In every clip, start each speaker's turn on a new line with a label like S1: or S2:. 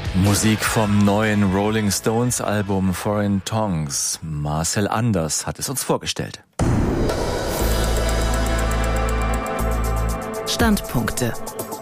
S1: Musik vom neuen Rolling Stones Album Foreign Tongues. Marcel Anders hat es uns vorgestellt.
S2: Standpunkte.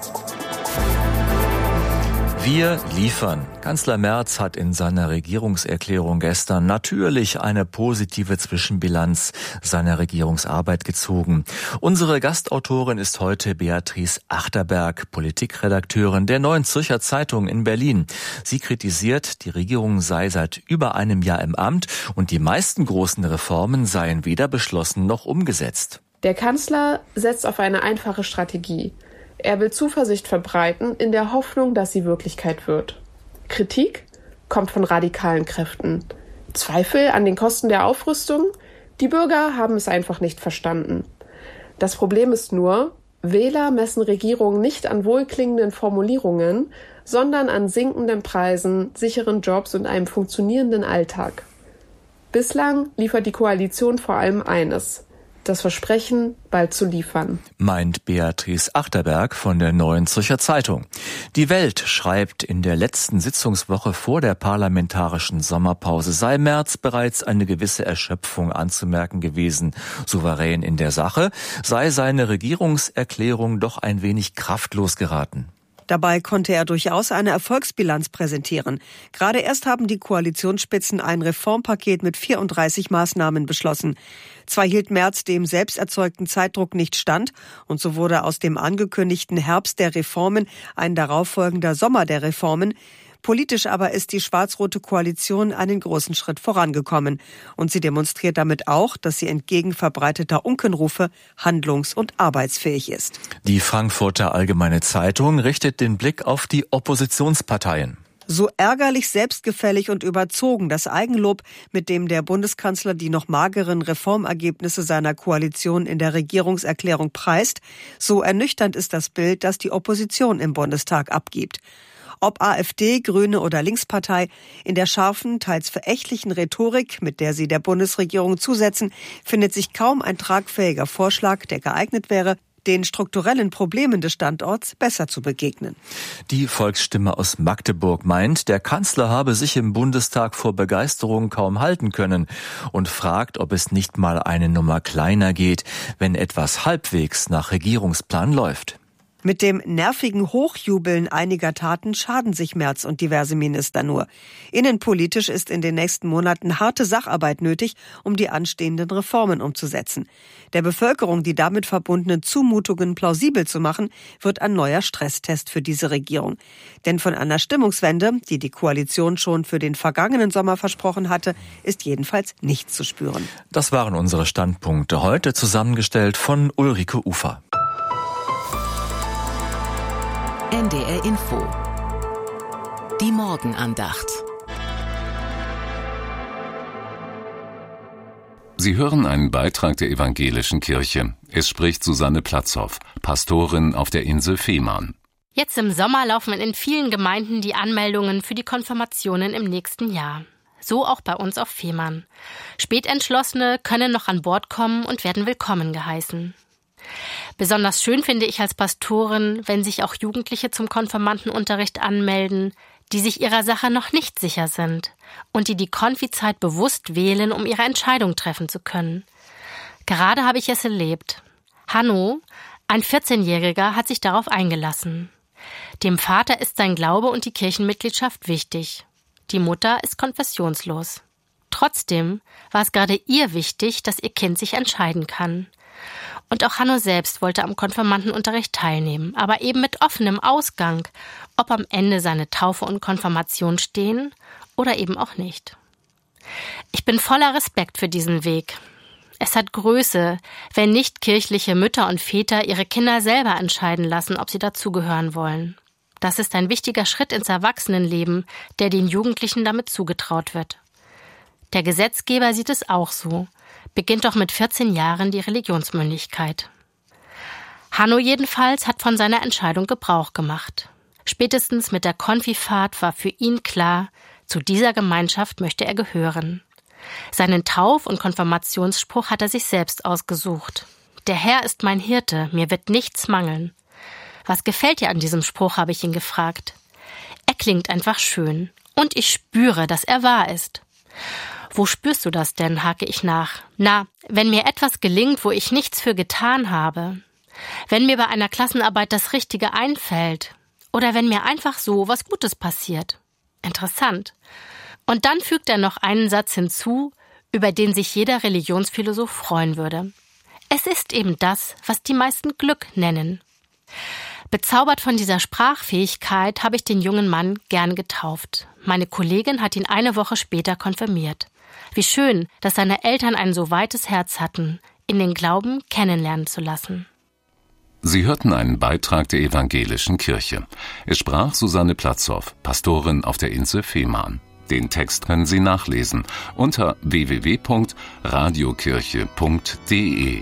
S1: Wir liefern. Kanzler Merz hat in seiner Regierungserklärung gestern natürlich eine positive Zwischenbilanz seiner Regierungsarbeit gezogen. Unsere Gastautorin ist heute Beatrice Achterberg, Politikredakteurin der Neuen Zürcher Zeitung in Berlin. Sie kritisiert, die Regierung sei seit über einem Jahr im Amt und die meisten großen Reformen seien weder beschlossen noch umgesetzt.
S3: Der Kanzler setzt auf eine einfache Strategie. Er will Zuversicht verbreiten, in der Hoffnung, dass sie Wirklichkeit wird. Kritik kommt von radikalen Kräften. Zweifel an den Kosten der Aufrüstung? Die Bürger haben es einfach nicht verstanden. Das Problem ist nur, Wähler messen Regierungen nicht an wohlklingenden Formulierungen, sondern an sinkenden Preisen, sicheren Jobs und einem funktionierenden Alltag. Bislang liefert die Koalition vor allem eines: das Versprechen, bald zu liefern.
S1: Meint Beatrice Achterberg von der Neuen Zürcher Zeitung. Die Welt schreibt, in der letzten Sitzungswoche vor der parlamentarischen Sommerpause sei Merz bereits eine gewisse Erschöpfung anzumerken gewesen. Souverän in der Sache sei seine Regierungserklärung doch ein wenig kraftlos geraten.
S4: Dabei konnte er durchaus eine Erfolgsbilanz präsentieren. Gerade erst haben die Koalitionsspitzen ein Reformpaket mit 34 Maßnahmen beschlossen. Zwar hielt Merz dem selbst erzeugten Zeitdruck nicht stand und so wurde aus dem angekündigten Herbst der Reformen ein darauffolgender Sommer der Reformen. Politisch aber ist die schwarz-rote Koalition einen großen Schritt vorangekommen. Und sie demonstriert damit auch, dass sie entgegen verbreiteter Unkenrufe handlungs- und arbeitsfähig ist.
S1: Die Frankfurter Allgemeine Zeitung richtet den Blick auf die Oppositionsparteien.
S4: So ärgerlich, selbstgefällig und überzogen das Eigenlob, mit dem der Bundeskanzler die noch mageren Reformergebnisse seiner Koalition in der Regierungserklärung preist, so ernüchternd ist das Bild, das die Opposition im Bundestag abgibt. Ob AfD, Grüne oder Linkspartei, in der scharfen, teils verächtlichen Rhetorik, mit der sie der Bundesregierung zusetzen, findet sich kaum ein tragfähiger Vorschlag, der geeignet wäre, den strukturellen Problemen des Standorts besser zu begegnen.
S1: Die Volksstimme aus Magdeburg meint, der Kanzler habe sich im Bundestag vor Begeisterung kaum halten können und fragt, ob es nicht mal eine Nummer kleiner geht, wenn etwas halbwegs nach Regierungsplan läuft.
S4: Mit dem nervigen Hochjubeln einiger Taten schaden sich Merz und diverse Minister nur. Innenpolitisch ist in den nächsten Monaten harte Sacharbeit nötig, um die anstehenden Reformen umzusetzen. Der Bevölkerung die damit verbundenen Zumutungen plausibel zu machen, wird ein neuer Stresstest für diese Regierung. Denn von einer Stimmungswende, die die Koalition schon für den vergangenen Sommer versprochen hatte, ist jedenfalls nichts zu spüren.
S1: Das waren unsere Standpunkte heute, zusammengestellt von Ulrike Ufer.
S2: NDR Info. Die Morgenandacht.
S5: Sie hören einen Beitrag der Evangelischen Kirche. Es spricht Susanne Platzhoff, Pastorin auf der Insel Fehmarn.
S6: Jetzt im Sommer laufen in vielen Gemeinden die Anmeldungen für die Konfirmationen im nächsten Jahr. So auch bei uns auf Fehmarn. Spätentschlossene können noch an Bord kommen und werden willkommen geheißen. Besonders schön finde ich als Pastorin, wenn sich auch Jugendliche zum Konfirmandenunterricht anmelden, die sich ihrer Sache noch nicht sicher sind und die Konfizeit bewusst wählen, um ihre Entscheidung treffen zu können. Gerade habe ich es erlebt. Hanno, ein 14-Jähriger, hat sich darauf eingelassen. Dem Vater ist sein Glaube und die Kirchenmitgliedschaft wichtig. Die Mutter ist konfessionslos. Trotzdem war es gerade ihr wichtig, dass ihr Kind sich entscheiden kann. Und auch Hanno selbst wollte am Konfirmandenunterricht teilnehmen, aber eben mit offenem Ausgang, ob am Ende seine Taufe und Konfirmation stehen oder eben auch nicht. Ich bin voller Respekt für diesen Weg. Es hat Größe, wenn nicht kirchliche Mütter und Väter ihre Kinder selber entscheiden lassen, ob sie dazugehören wollen. Das ist ein wichtiger Schritt ins Erwachsenenleben, der den Jugendlichen damit zugetraut wird. Der Gesetzgeber sieht es auch so. Beginnt doch mit 14 Jahren die Religionsmündigkeit. Hanno jedenfalls hat von seiner Entscheidung Gebrauch gemacht. Spätestens mit der Konfifahrt war für ihn klar, zu dieser Gemeinschaft möchte er gehören. Seinen Tauf- und Konfirmationsspruch hat er sich selbst ausgesucht. Der Herr ist mein Hirte, mir wird nichts mangeln. Was gefällt dir an diesem Spruch, habe ich ihn gefragt. Er klingt einfach schön. Und ich spüre, dass er wahr ist. Wo spürst du das denn, hake ich nach. Na, wenn mir etwas gelingt, wo ich nichts für getan habe. Wenn mir bei einer Klassenarbeit das Richtige einfällt. Oder wenn mir einfach so was Gutes passiert. Interessant. Und dann fügt er noch einen Satz hinzu, über den sich jeder Religionsphilosoph freuen würde. Es ist eben das, was die meisten Glück nennen. Bezaubert von dieser Sprachfähigkeit habe ich den jungen Mann gern getauft. Meine Kollegin hat ihn eine Woche später konfirmiert. Wie schön, dass seine Eltern ein so weites Herz hatten, ihn den Glauben kennenlernen zu lassen.
S5: Sie hörten einen Beitrag der Evangelischen Kirche. Es sprach Susanne Platzhoff, Pastorin auf der Insel Fehmarn. Den Text können Sie nachlesen unter www.radiokirche.de.